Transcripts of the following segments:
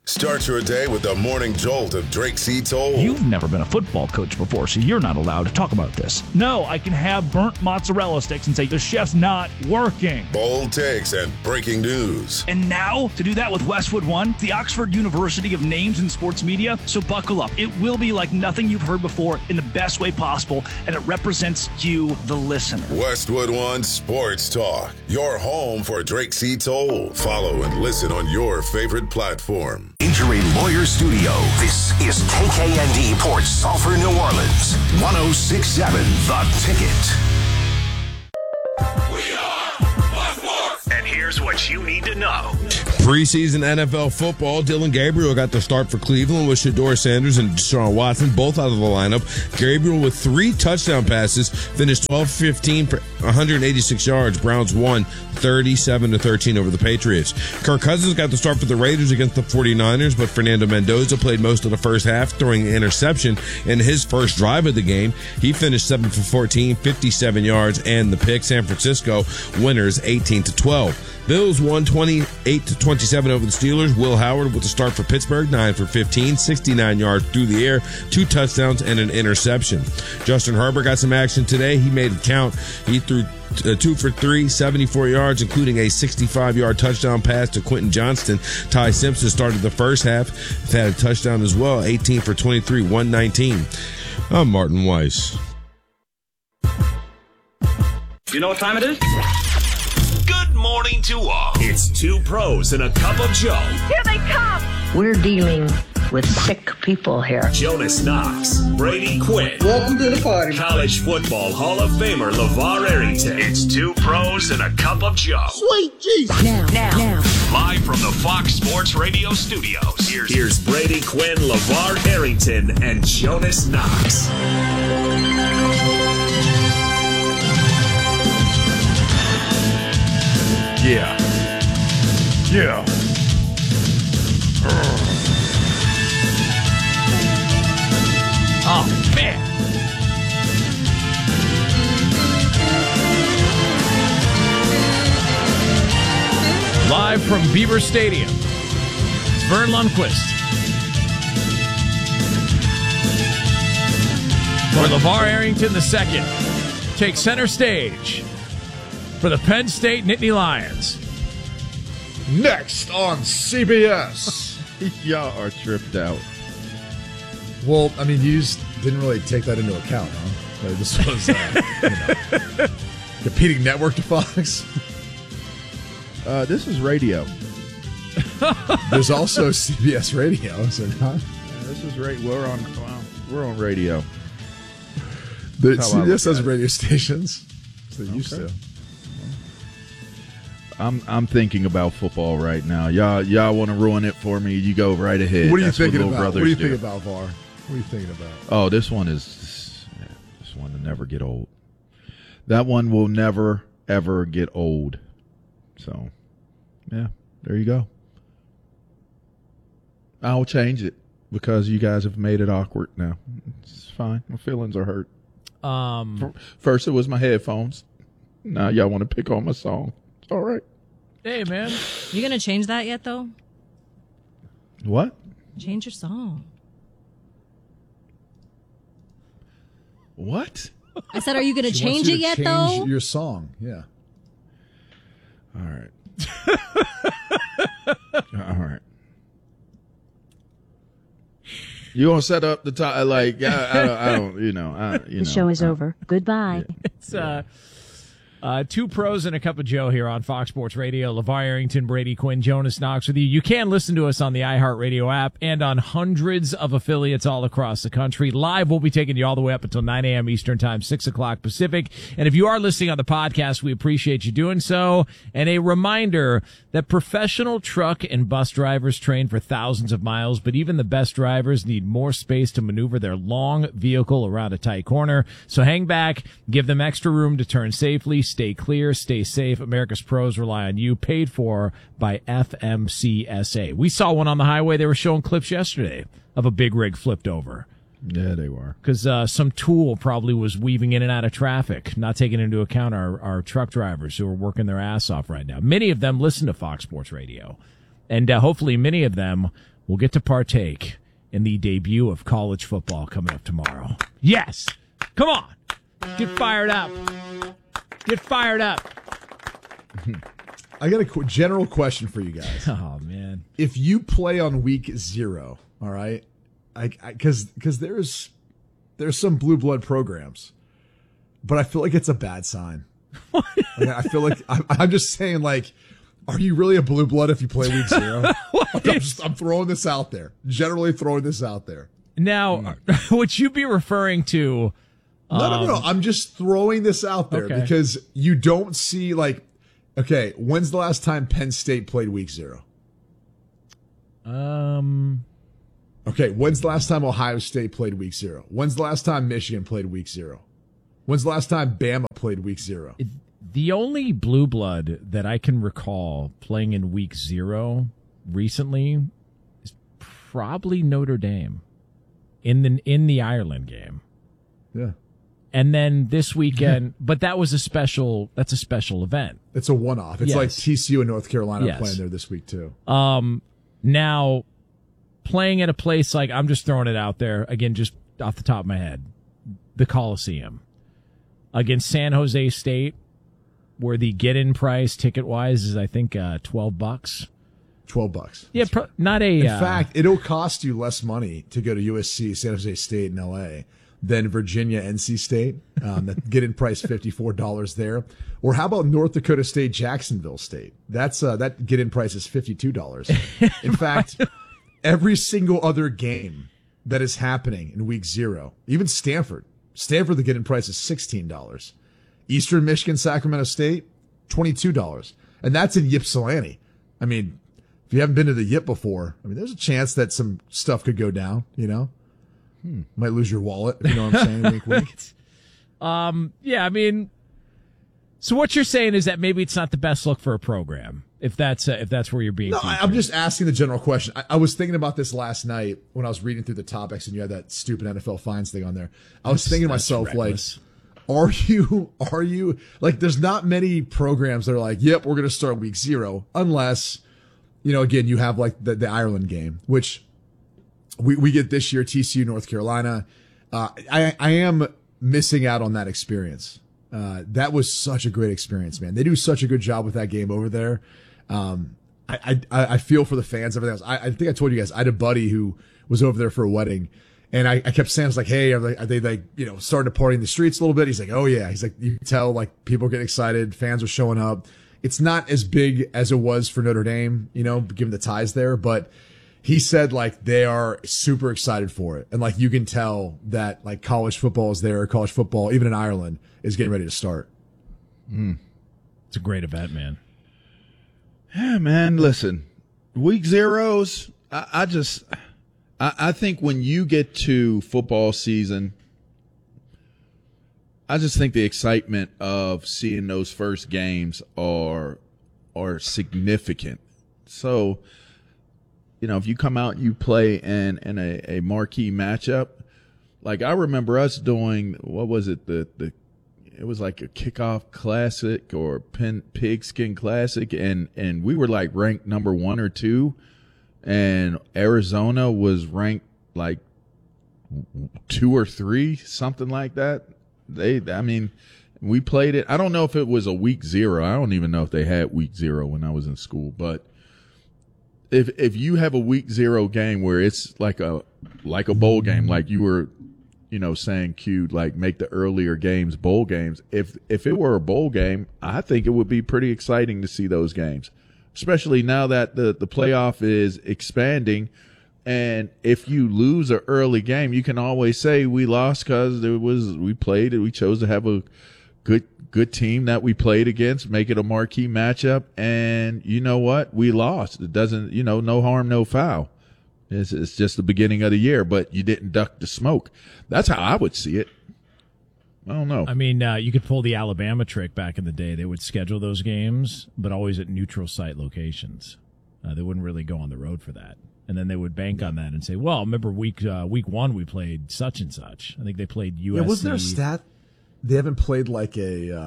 Start your day with the morning jolt of Drake C. Toll. You've never been a football coach before, so you're not allowed to talk about this. No, I can have burnt mozzarella sticks and say the chef's not working. Bold takes and breaking news. And now, to do that with Westwood One, the Oxford University of Names in Sports Media. So buckle up. It will be like nothing you've heard before in the best way possible, and it represents you, the listener. Westwood One Sports Talk, your home for Drake C. Toll. Follow and listen on your favorite platform. Injury Lawyer Studio. This is KKND Port Sulphur, New Orleans. 106.7 The Ticket. We are Westwood. And here's what you need to know. Preseason NFL football, Dylan Gabriel got the start for Cleveland with Shedeur Sanders and Deshaun Watson, both out of the lineup. Gabriel with 3 touchdown passes, finished 12-15 for 186 yards. Browns won 37-13 over the Patriots. Kirk Cousins got the start for the Raiders against the 49ers, but Fernando Mendoza played most of the first half, throwing an interception in his first drive of the game. He finished 7 for 14, 57 yards, and the pick. San Francisco winners 18-12. Bills won 28-27 over the Steelers. Will Howard with the start for Pittsburgh, 9 for 15, 69 yards through the air, 2 touchdowns and an interception. Justin Herbert got some action today. He made it count. He threw 2 for 3, 74 yards, including a 65-yard touchdown pass to Quentin Johnston. Ty Simpson started the first half. He had a touchdown as well, 18 for 23, 119. I'm Martin Weiss. You know what time it is? Good morning to all. It's 2 pros and a cup of Joe. Here they come! We're dealing with sick people here. Jonas Knox, Brady Quinn. Welcome to the party. College Football Hall of Famer LeVar Arrington. It's 2 pros and a cup of Joe. Sweet Jesus. Now. Live from the Fox Sports Radio studios. Here's Brady Quinn, LeVar Arrington, and Jonas Knox. Yeah. Oh, man. Live from Beaver Stadium, it's Vern Lundquist. For LeVar Arrington II takes center stage for the Penn State Nittany Lions. Next on CBS. Y'all are tripped out. Well, I mean, you just didn't really take that into account, huh? Like, this was, competing network to Fox. This is radio. There's also CBS Radio, is there not? This is we're on radio. CBS has radio stations. So they used to. I'm thinking about football right now. Y'all want to ruin it for me? You go right ahead. What are you That's thinking what about? What are you thinking about, VAR? What are you thinking about? Oh, this one will never get old. That one will never ever get old. So, yeah, there you go. I'll change it because you guys have made it awkward now. It's fine. My feelings are hurt. First it was my headphones. Now y'all want to pick on my song. It's all right. Hey, man. You going to change that yet, though? What? Change your song. What? I said, are you going to change it yet, though? Your song, yeah. All right. All right. You gonna set up the time? Like I don't. The show is over. Goodbye. It's 2 pros and a cup of Joe here on Fox Sports Radio. LeVar Arrington, Brady Quinn, Jonas Knox with you. You can listen to us on the iHeartRadio app and on hundreds of affiliates all across the country. Live, we'll be taking you all the way up until 9 a.m. Eastern Time, 6 o'clock Pacific. And if you are listening on the podcast, we appreciate you doing so. And a reminder that professional truck and bus drivers train for thousands of miles, but even the best drivers need more space to maneuver their long vehicle around a tight corner. So hang back, give them extra room to turn safely. Stay clear, stay safe. America's pros rely on you. Paid for by FMCSA. We saw one on the highway. They were showing clips yesterday of a big rig flipped over. Yeah, they were. Because some tool probably was weaving in and out of traffic, not taking into account our truck drivers who are working their ass off right now. Many of them listen to Fox Sports Radio. And hopefully many of them will get to partake in the debut of college football coming up tomorrow. Yes! Come on! Get fired up. Get fired up. I got a general question for you guys. Oh, man. If you play on week 0, all right, because there's some blue blood programs, but I feel like it's a bad sign. I feel like I'm just saying, like, are you really a blue blood if you play week 0? I'm throwing this out there. Generally throwing this out there. Now, would you be referring to... No. I'm just throwing this out there because you don't see, like, okay, when's the last time Penn State played week 0? Okay, when's the last time Ohio State played week 0? When's the last time Michigan played week 0? When's the last time Bama played week 0? The only blue blood that I can recall playing in week 0 recently is probably Notre Dame in the Ireland game. Yeah. And then this weekend, but that's a special event. It's a one-off. It's like TCU and North Carolina playing there this week too. Now playing at a place like, I'm just throwing it out there again, just off the top of my head, the Coliseum against San Jose State, where the get-in price ticket-wise is, I think, $12. $12. Yeah, not a... In fact, it'll cost you less money to go to USC, San Jose State, and LA than Virginia, NC State. That get-in price $54 there. Or how about North Dakota State, Jacksonville State? That's that get-in price is $52. In fact, every single other game that is happening in week 0, even Stanford, the get-in price is $16. Eastern Michigan, Sacramento State, $22. And that's in Ypsilanti. I mean, if you haven't been to the Yip before, I mean, there's a chance that some stuff could go down, you know? Might lose your wallet, if you know what I'm saying, week. Yeah, I mean, so what you're saying is that maybe it's not the best look for a program, if that's where you're being. No, I'm just asking the general question. I was thinking about this last night when I was reading through the topics and you had that stupid NFL fines thing on there. I was thinking to myself, reckless. Are you like, there's not many programs that are like, yep, we're going to start week 0, unless, you know, again, you have like the Ireland game, which we get this year, TCU, North Carolina. I am missing out on that experience. That was such a great experience, man. They do such a good job with that game over there. I feel for the fans, everything else. I think I told you guys, I had a buddy who was over there for a wedding. And I kept saying, I was like, hey, are they like, you know, starting to party in the streets a little bit? He's like, oh yeah. He's like, you can tell, like, people get excited. Fans are showing up. It's not as big as it was for Notre Dame, you know, given the ties there. But he said, like, they are super excited for it. And, like, you can tell that, like, college football is there. College football, even in Ireland, is getting ready to start. It's a great event, man. Yeah, man, listen, week 0s, I think when you get to football season, I just think the excitement of seeing those first games are significant. So, you know, if you come out and you play in a marquee matchup, like I remember us doing, what was it? It was like a kickoff classic or pigskin classic, and we were like ranked number 1 or 2. And Arizona was ranked like 2 or 3, something like that. We played it. I don't know if it was a week 0. I don't even know if they had week 0 when I was in school. But if you have a week 0 game where it's like a bowl game, like you were, you know, saying, Q, like make the earlier games bowl games. If it were a bowl game, I think it would be pretty exciting to see those games. Especially now that the playoff is expanding, and if you lose an early game, you can always say we lost because we chose to have a good team that we played against, make it a marquee matchup, and you know what? We lost. It doesn't, you know, no harm, no foul. It's just the beginning of the year, but you didn't duck the smoke. That's how I would see it. I don't know. I mean, you could pull the Alabama trick back in the day. They would schedule those games, but always at neutral site locations. They wouldn't really go on the road for that. And then they would bank on that and say, well, remember week 1 we played such and such. I think they played USC. Yeah, wasn't there a stat? They haven't played like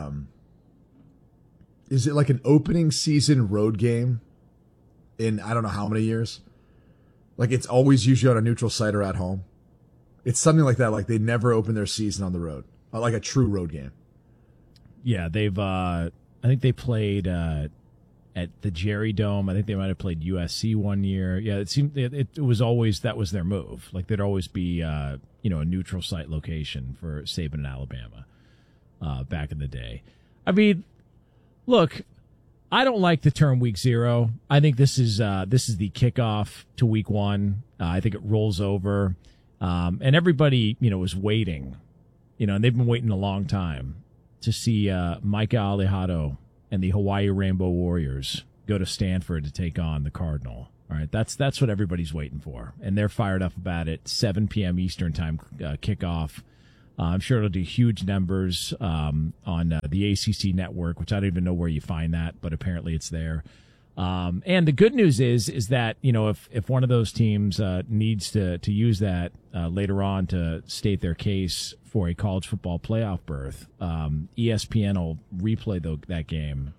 is it like an opening season road game in I don't know how many years? Like it's always usually on a neutral site or at home. It's something like that. Like they never open their season on the road, like a true road game. Yeah, they've. I think they played at the Jerry Dome. I think they might have played USC one year. Yeah, it seemed it was always that was their move. Like there'd always be a neutral site location for Saban in Alabama back in the day. I mean, look, I don't like the term Week 0. I think this is the kickoff to Week 1. I think it rolls over, and everybody is waiting, and they've been waiting a long time to see Micah Alejado and the Hawaii Rainbow Warriors go to Stanford to take on the Cardinal. All right, that's what everybody's waiting for, and they're fired up about it. 7 p.m. Eastern time kickoff. I'm sure it'll do huge numbers on the ACC network, which I don't even know where you find that, but apparently it's there. And the good news is that if one of those teams needs to use that later on to state their case for a college football playoff berth, ESPN will replay that game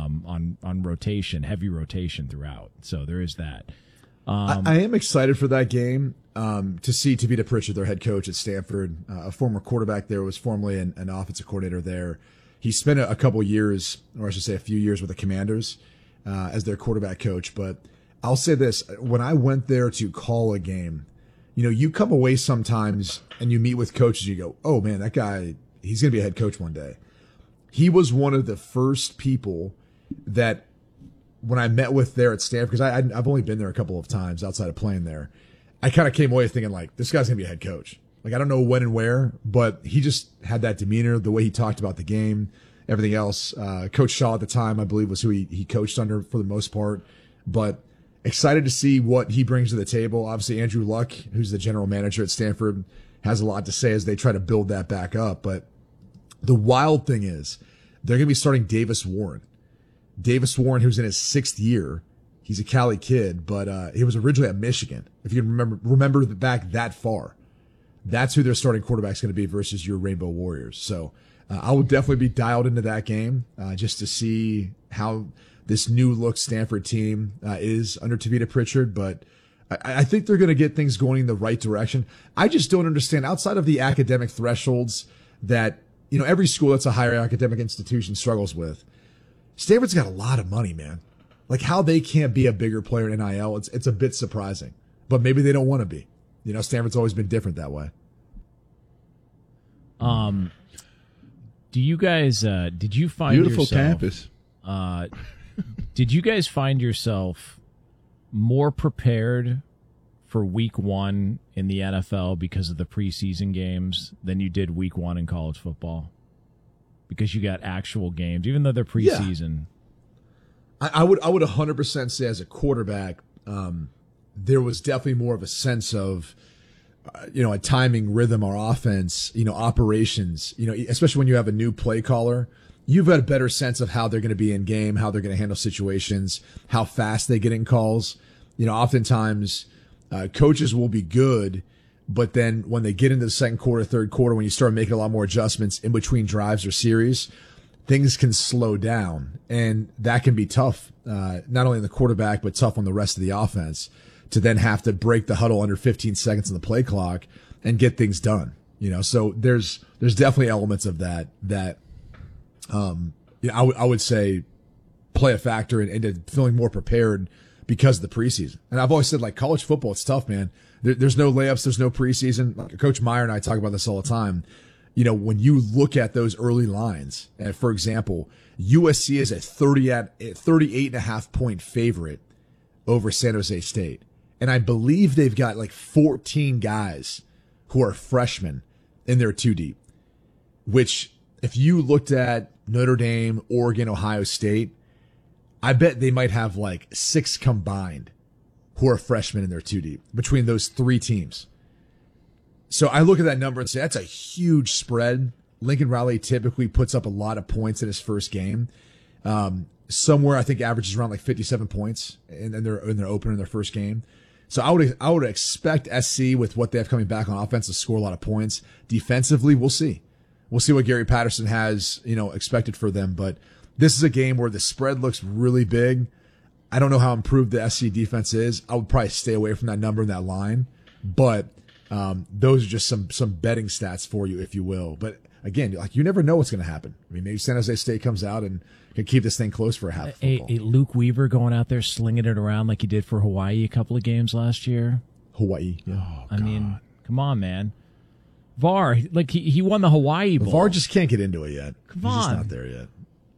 on rotation, heavy rotation throughout. So there is that. I am excited for that game to see Tavita Pritchard, their head coach at Stanford, a former quarterback there, was formerly an offensive coordinator there. He spent a couple years, or I should say a few years with the Commanders as their quarterback coach. But I'll say this, when I went there to call a game, you come away sometimes and you meet with coaches, you go, oh man, that guy, he's going to be a head coach one day. He was one of the first people that when I met with there at Stanford, because I've only been there a couple of times outside of playing there, I kind of came away thinking like, this guy's going to be a head coach. Like, I don't know when and where, but he just had that demeanor, the way he talked about the game, everything else. Coach Shaw at the time, I believe, was who he coached under for the most part. But excited to see what he brings to the table. Obviously, Andrew Luck, who's the general manager at Stanford, has a lot to say as they try to build that back up. But the wild thing is they're going to be starting Davis Warren. Davis Warren, who's in his 6th year. He's a Cali kid, but he was originally at Michigan. If you can remember back that far, that's who their starting quarterback's going to be versus your Rainbow Warriors. So I will definitely be dialed into that game just to see how this new look Stanford team is under Tavita Pritchard. But I think they're going to get things going in the right direction. I just don't understand, outside of the academic thresholds that every school that's a higher academic institution struggles with, Stanford's got a lot of money, man. Like, how they can't be a bigger player in NIL, it's a bit surprising. But maybe they don't want to be. Stanford's always been different that way. Do you guys did you find beautiful yourself, campus? Did you guys find yourself more prepared for Week 1 in the NFL because of the preseason games than you did Week 1 in college football? Because you got actual games, even though they're preseason. Yeah. I would 100% say as a quarterback, there was definitely more of a sense of, a timing, rhythm, or offense, operations, especially when you have a new play caller, you've got a better sense of how they're going to be in game, how they're going to handle situations, how fast they get in calls. Oftentimes coaches will be good, but then when they get into the second quarter, third quarter, when you start making a lot more adjustments in between drives or series, things can slow down, and that can be tough, not only on the quarterback, but tough on the rest of the offense to then have to break the huddle under 15 seconds on the play clock and get things done. So there's definitely elements of that I would say play a factor into feeling more prepared because of the preseason. And I've always said, like, college football, it's tough, man. There's no layups. There's no preseason. Like, Coach Meyer and I talk about this all the time. When you look at those early lines, and for example, USC is a 38.5 point favorite over San Jose State. And I believe they've got like 14 guys who are freshmen in their 2 deep, which if you looked at Notre Dame, Oregon, Ohio State, I bet they might have like 6 combined who are freshmen in their 2 deep between those 3 teams. So I look at that number and say, that's a huge spread. Lincoln Riley typically puts up a lot of points in his first game. Somewhere I think averages around like 57 points in their opener in their first game. So I would expect SC, with what they have coming back on offense, to score a lot of points. Defensively, we'll see. We'll see what Gary Patterson has, expected for them. But this is a game where the spread looks really big. I don't know how improved the SC defense is. I would probably stay away from that number and that line. But those are just some betting stats for you, if you will. But again, like, you never know what's going to happen. I mean, maybe San Jose State comes out and can keep this thing close for a half. A Luke Weaver going out there slinging it around like he did for Hawaii a couple of games last year. Hawaii, yeah. Oh, I mean, come on, man. VAR, like he won the Hawaii Bowl. VAR just can't get into it yet. Come on. He's just not there yet.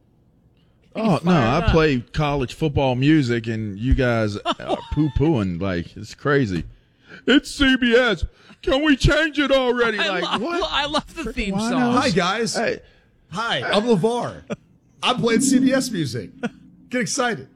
Oh, no, I play college football music, and you guys are poo-pooing. Like, it's crazy. It's CBS. Can we change it already? What? I love the theme why song. not? Hi, guys. Hey. Hi, I'm LeVar. I'm playing CBS music. Get excited.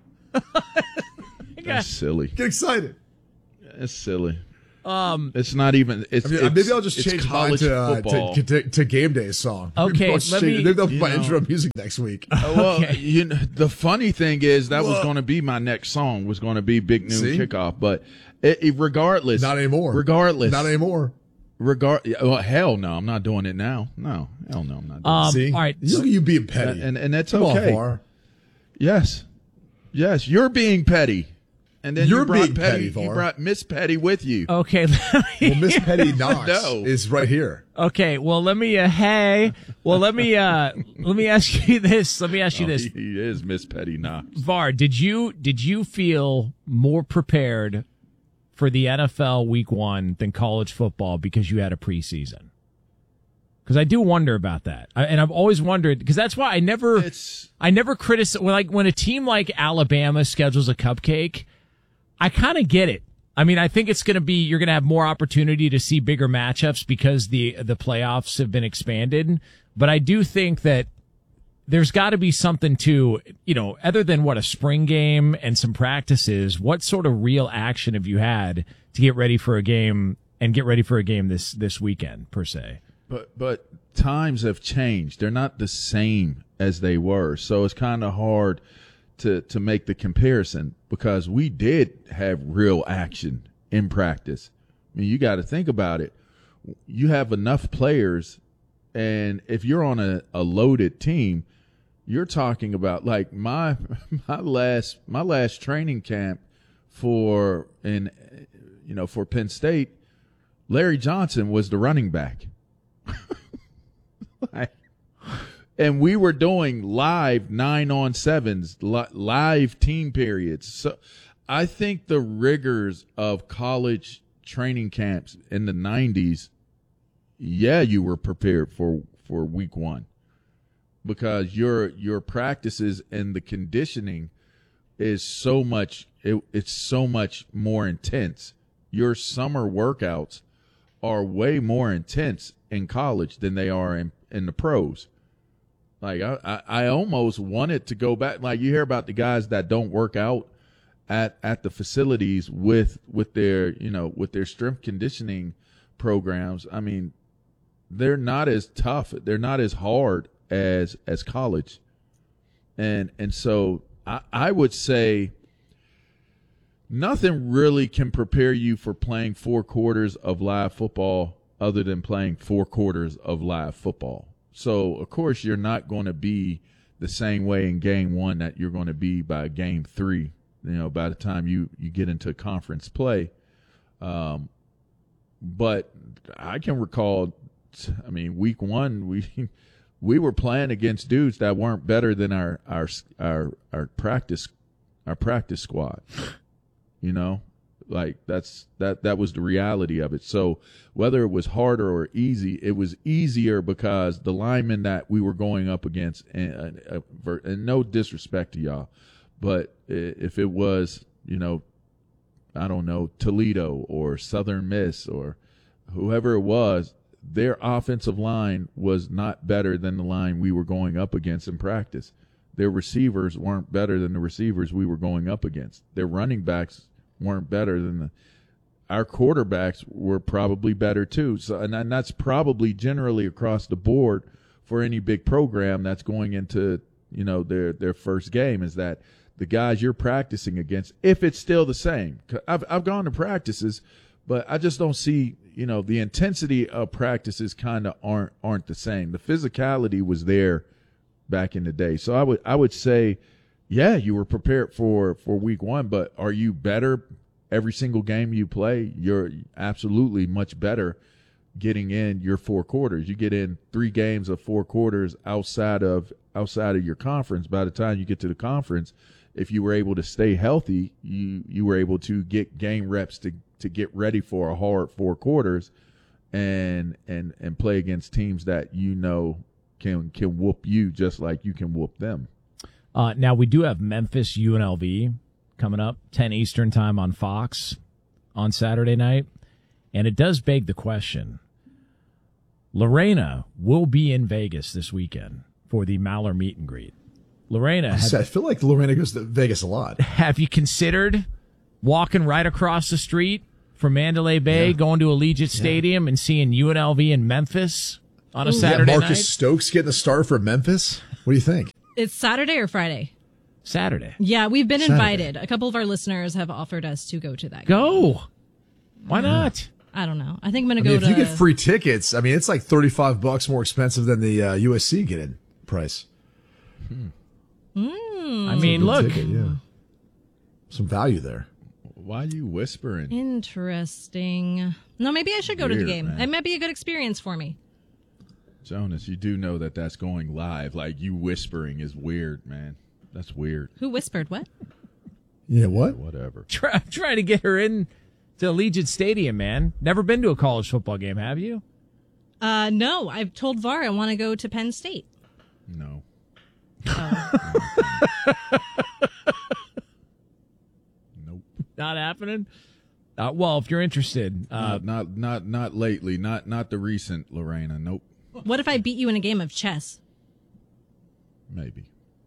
That's silly. Get excited. It's silly. It's not even. Maybe I'll just change mine to Game Day song. Okay, maybe they'll put my intro music next week. Well, the funny thing is that was going to be my next song. Was going to be Big Noon Kickoff, but regardless, not anymore. Regardless, not anymore. Well, hell no, I'm not doing it now. No, hell no, I'm not doing it. See? All right, look at you being petty, and that's Come okay. On, VAR. Yes, you're being petty. And then you're being being petty, VAR. You brought Miss Petty with you. Okay. Well, Miss Petty Knox is right here. Okay. Well, let me let me ask you this. Let me ask you this. He is Miss Petty Knox. VAR, did you feel more prepared for the NFL Week 1 than college football because you had a preseason? Because I do wonder about that, and I've always wondered, because that's why I never criticize when a team like Alabama schedules a cupcake. I kind of get it. I mean, I think it's going to be, you're going to have more opportunity to see bigger matchups because the playoffs have been expanded. But I do think that there's got to be something to, other than what a spring game and some practices, what sort of real action have you had to get ready for a game and get ready for a game this weekend per se? But times have changed. They're not the same as they were. So it's kind of hard to make the comparison, because we did have real action in practice. I mean, you got to think about it. You have enough players, and if you're on a loaded team, you're talking about, like, my last training camp for Penn State, Larry Johnson was the running back. And we were doing live 9-on-7s, live team periods. So I think the rigors of college training camps in the 90s, you were prepared for week 1, because your practices and the conditioning is so much, it's so much more intense. Your summer workouts are way more intense in college than they are in the pros. Like, I almost wanted to go back. Like, you hear about the guys that don't work out at the facilities with their strength conditioning programs. I mean, they're not as tough. They're not as hard as college. And so I would say nothing really can prepare you for playing 4 quarters of live football other than playing 4 quarters of live football. So, of course, you're not going to be the same way in game 1 that you're going to be by game 3, by the time you get into conference play. But I can recall, week 1, we were playing against dudes that weren't better than our practice squad. Like, that was the reality of it. So whether it was harder or easy, it was easier because the linemen that we were going up against, and no disrespect to y'all, but if it was, I don't know, Toledo or Southern Miss or whoever it was, their offensive line was not better than the line we were going up against in practice. Their receivers weren't better than the receivers we were going up against. Their running backs weren't better than our quarterbacks were probably better too. So, and that's probably generally across the board for any big program that's going into, their first game, is that the guys you're practicing against, if it's still the same. I've gone to practices, but I just don't see, the intensity of practices kind of aren't the same. The physicality was there back in the day. So I would say, yeah, you were prepared for week 1, but are you better every single game you play? You're absolutely much better getting in your 4 quarters. You get in 3 games of 4 quarters outside of your conference. By the time you get to the conference, if you were able to stay healthy, you were able to get game reps to get ready for a hard 4 quarters and play against teams that can whoop you just like you can whoop them. Now we do have Memphis UNLV coming up 10 Eastern time on Fox on Saturday night. And it does beg the question. Lorena will be in Vegas this weekend for the Maller meet and greet. Lorena, I feel like Lorena goes to Vegas a lot. Have you considered walking right across the street from Mandalay Bay, going to Allegiant Stadium and seeing UNLV in Memphis on a Saturday Marcus night? Stokes getting the start for Memphis? What do you think? It's Saturday or Friday? Saturday. Yeah, we've been invited. A couple of our listeners have offered us to go to that game. Go. Why not? I don't know. I think I'm going to go if you get free tickets, it's like $35 more expensive than the USC get-in price. I mean, look. Ticket, some value there. Why are you whispering? Interesting. No, maybe I should go to the game. Man. It might be a good experience for me. Jonas, you do know that that's going live. Like, you whispering is weird, man. That's weird. Who whispered what? Yeah, what? Yeah, whatever. Trying to get her in to Allegiant Stadium, man. Never been to a college football game, have you? No. I've told VAR I want to go to Penn State. No. Nope. Not happening? Well, if you're interested. Not lately. Not the recent Lorena. Nope. What if I beat you in a game of chess? Maybe.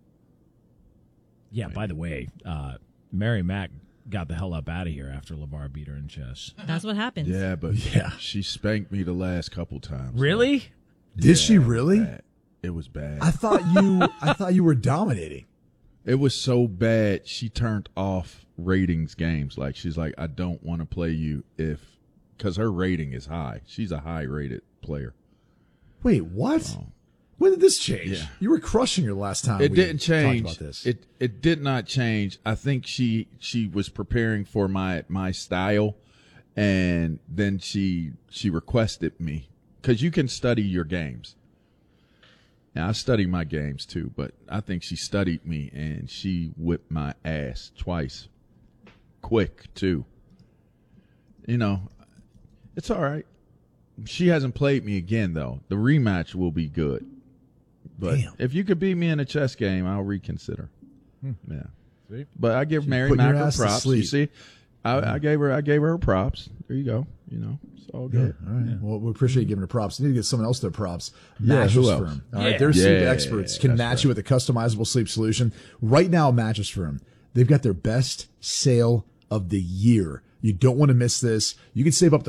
Yeah, by the way, Mary Mack got the hell up out of here after LeVar beat her in chess. That's what happens. Yeah, but she spanked me the last couple times. Really? So. Did she really? It was bad. I thought you were dominating. It was so bad she turned off ratings games. Like, she's like, I don't want to play you because her rating is high. She's a high rated player. Wait, what? Oh. When did this change? Yeah. You were crushing her last time. It didn't change. Talked about this. It did not change. I think she was preparing for my style, and then she requested me, because you can study your games. Now, I study my games too, but I think she studied me, and she whipped my ass twice. Quick, too. It's all right. She hasn't played me again, though. The rematch will be good. But if you could beat me in a chess game, I'll reconsider. Yeah. See? But I give Mary put your Mack her ass to props. You see, I gave her her props. There you go. It's all good. Yeah, all right. Yeah. Well, we appreciate you giving her props. You need to get someone else their props. Yeah, Mattress who else? Firm. All right, their sleep experts can match you with a customizable sleep solution. Right now, Mattress Firm, they've got their best sale of the year. You don't want to miss this. You can save up to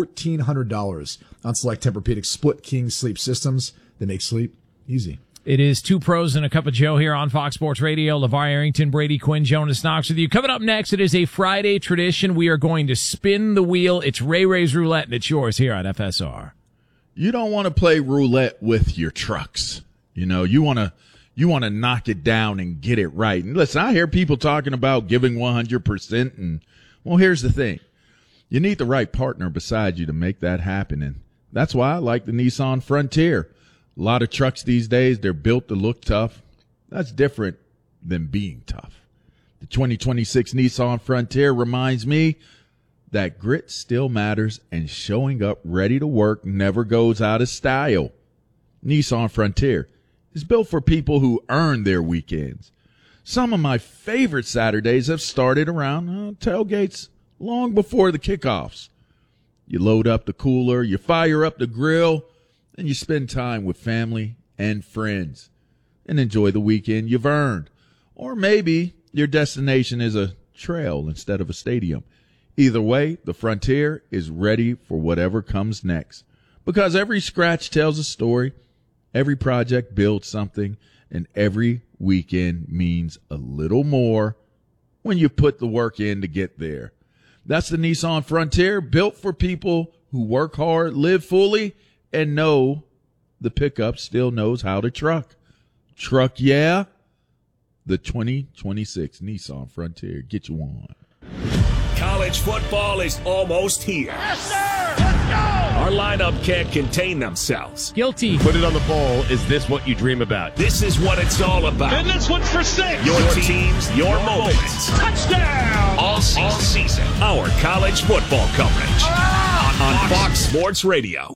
$1,400 on select Tempur-Pedic split king sleep systems that make sleep easy. It is Two Pros and a Cup of Joe here on Fox Sports Radio. LeVar Arrington, Brady Quinn, Jonas Knox with you. Coming up next, it is a Friday tradition. We are going to spin the wheel. It's Ray Ray's Roulette, and it's yours here on FSR. You don't want to play roulette with your trucks. You want to knock it down and get it right. And listen, I hear people talking about giving 100%, and well, here's the thing. You need the right partner beside you to make that happen, and that's why I like the Nissan Frontier. A lot of trucks these days, they're built to look tough. That's different than being tough. The 2026 Nissan Frontier reminds me that grit still matters, and showing up ready to work never goes out of style. Nissan Frontier is built for people who earn their weekends. Some of my favorite Saturdays have started around tailgates long before the kickoffs. You load up the cooler, you fire up the grill, and you spend time with family and friends and enjoy the weekend you've earned. Or maybe your destination is a trail instead of a stadium. Either way, the Frontier is ready for whatever comes next. Because every scratch tells a story, every project builds something, and every weekend means a little more when you put the work in to get there. That's the Nissan Frontier, built for people who work hard, live fully, and know the pickup still knows how to truck. Truck, yeah. the 2026 Nissan Frontier. Get you one. College football is almost here. Yes, sir! Let's go! Our lineup can't contain themselves. Guilty. Put it on the bowl. Is this what you dream about? This is what it's all about. And this one's for 6. Your teams, your moments. Touchdown! All season. Our college football coverage. On Fox Sports Radio.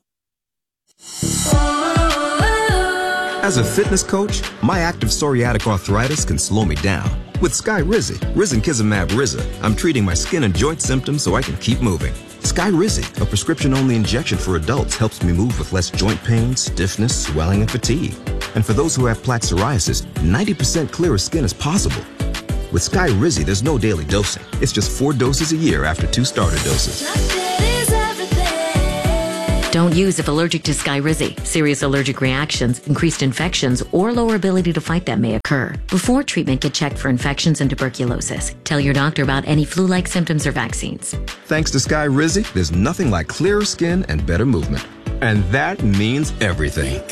As a fitness coach, my active psoriatic arthritis can slow me down. With Skyrizi, Risankizumab Riza, I'm treating my skin and joint symptoms so I can keep moving. Skyrizi, a prescription-only injection for adults, helps me move with less joint pain, stiffness, swelling, and fatigue. And for those who have plaque psoriasis, 90% clearer skin is possible. With Skyrizi, there's no daily dosing. It's just 4 doses a year after 2 starter doses. Don't use if allergic to Skyrizi. Serious allergic reactions, increased infections, or lower ability to fight them may occur. Before treatment, get checked for infections and tuberculosis. Tell your doctor about any flu-like symptoms or vaccines. Thanks to Skyrizi, there's nothing like clearer skin and better movement. And that means everything.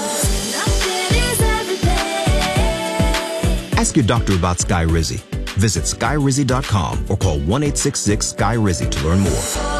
Ask your doctor about Skyrizi. Visit Skyrizi.com or call 1-866-SKY-RIZI to learn more.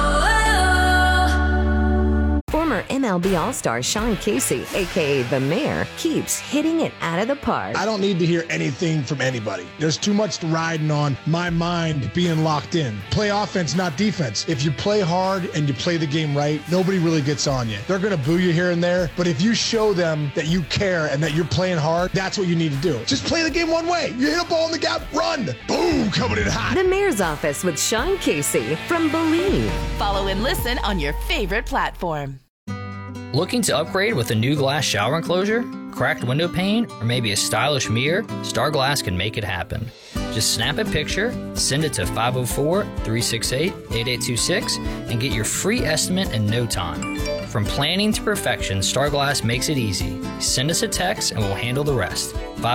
Former MLB All-Star Sean Casey, a.k.a. The Mayor, keeps hitting it out of the park. I don't need to hear anything from anybody. There's too much riding on my mind being locked in. Play offense, not defense. If you play hard and you play the game right, nobody really gets on you. They're going to boo you here and there, but if you show them that you care and that you're playing hard, that's what you need to do. Just play the game one way. You hit a ball in the gap, run. Boom, coming in hot. The Mayor's Office with Sean Casey from Believe. Follow and listen on your favorite platform. Looking to upgrade with a new glass shower enclosure, cracked window pane, or maybe a stylish mirror? Star Glass can make it happen. Just snap a picture, send it to 504-368-8826, and get your free estimate in no time. From planning to perfection, Star Glass makes it easy. Send us a text and we'll handle the rest.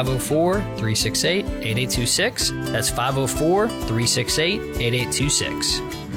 504-368-8826. That's 504-368-8826.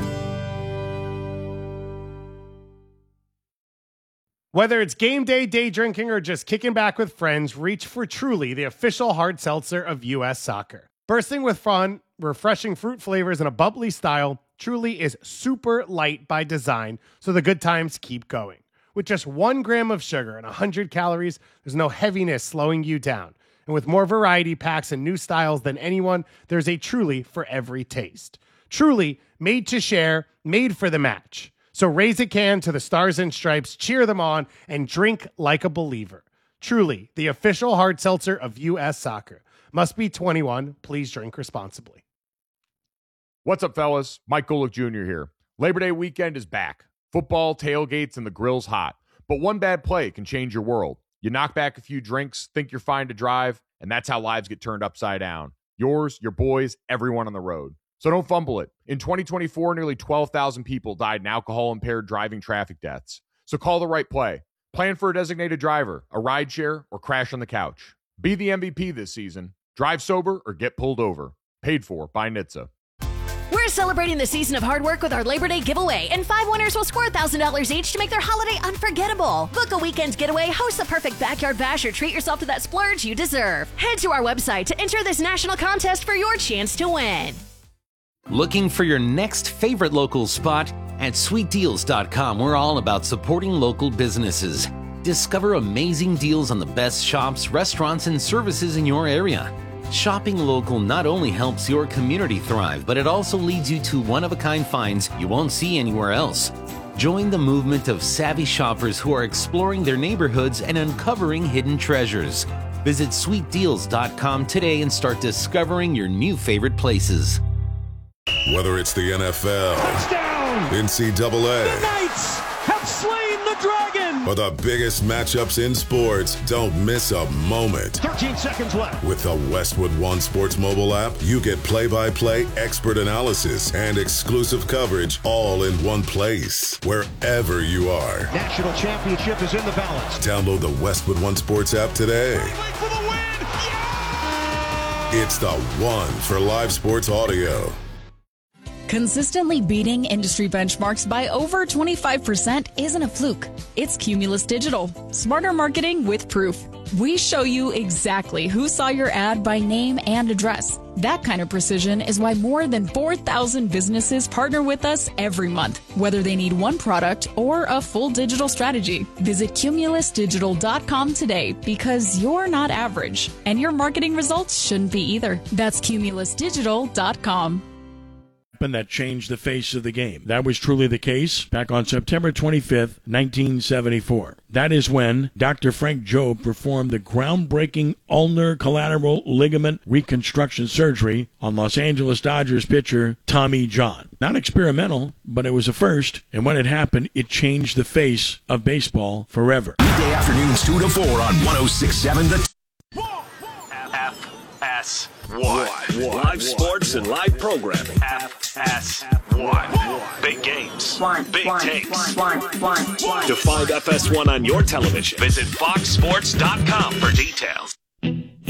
Whether it's game day, day drinking, or just kicking back with friends, reach for Truly, the official hard seltzer of U.S. Soccer. Bursting with fun, refreshing fruit flavors, and a bubbly style, Truly is super light by design, so the good times keep going. With just 1 gram of sugar and 100 calories, there's no heaviness slowing you down. And with more variety packs and new styles than anyone, there's a Truly for every taste. Truly, made to share, made for the match. So raise a can to the Stars and Stripes, cheer them on, and drink like a believer. Truly, the official hard seltzer of U.S. Soccer. Must be 21. Please drink responsibly. What's up, fellas? Mike Golick Jr. here. Labor Day weekend is back. Football, tailgates, and the grill's hot. But one bad play can change your world. You knock back a few drinks, think you're fine to drive, and that's how lives get turned upside down. Yours, your boys, everyone on the road. So don't fumble it. In 2024, nearly 12,000 people died in alcohol-impaired driving traffic deaths. So call the right play. Plan for a designated driver, a rideshare, or crash on the couch. Be the MVP this season. Drive sober or get pulled over. Paid for by NHTSA. We're celebrating the season of hard work with our Labor Day giveaway, and 5 winners will score $1,000 each to make their holiday unforgettable. Book a weekend getaway, host the perfect backyard bash, or treat yourself to that splurge you deserve. Head to our website to enter this national contest for your chance to win. Looking for your next favorite local spot? At sweetdeals.com, we're all about supporting local businesses. Discover amazing deals on the best shops, restaurants, and services in your area. Shopping local not only helps your community thrive, but it also leads you to one-of-a-kind finds you won't see anywhere else. Join the movement of savvy shoppers who are exploring their neighborhoods and uncovering hidden treasures. Visit sweetdeals.com today and start discovering your new favorite places. Whether it's the NFL, touchdown, NCAA, the Knights have slain the dragon, or the biggest matchups in sports, don't miss a moment. 13 seconds left. With the Westwood One Sports mobile app, you get play-by-play expert analysis and exclusive coverage all in one place, wherever you are. National championship is in the balance. Download the Westwood One Sports app today. For the win. Yeah! It's the one for live sports audio. Consistently beating industry benchmarks by over 25% isn't a fluke. It's Cumulus Digital. Smarter marketing with proof. We show you exactly who saw your ad by name and address. That kind of precision is why more than 4,000 businesses partner with us every month, whether they need one product or a full digital strategy. Visit CumulusDigital.com today because you're not average, and your marketing results shouldn't be either. That's CumulusDigital.com. That changed the face of the game. That was truly the case back on September 25th, 1974. That is when Dr. Frank Jobe performed the groundbreaking ulnar collateral ligament reconstruction surgery on Los Angeles Dodgers pitcher Tommy John. Not experimental, but it was a first, and when it happened, it changed the face of baseball forever. Weekday afternoons 2 to 4 on 106.7 The FS1. Live sports and live programming. FS1. Big games. Big takes. To find FS1 on your television, visit foxsports.com for details.